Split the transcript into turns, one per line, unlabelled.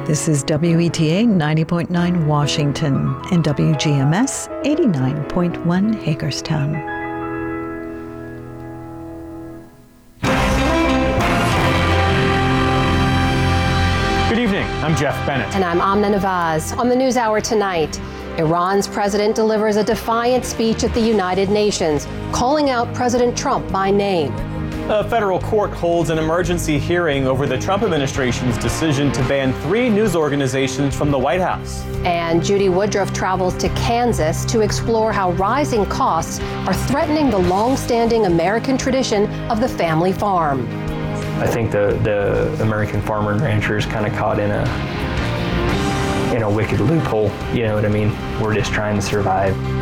This is WETA 90.9 Washington and WGMS 89.1 Hagerstown.
Good evening, I'm Jeff Bennett.
And I'm Amna Nawaz. On the NewsHour tonight, Iran's president delivers a defiant speech at the United Nations, calling out President Trump by name.
A federal court holds an emergency hearing over the Trump administration's decision to ban 3 news organizations from the White House.
And Judy Woodruff travels to Kansas to explore how rising costs are threatening the long-standing American tradition of the family farm.
I think the American farmer and rancher is kind of caught in a wicked loophole, you know what I mean? We're just trying to survive.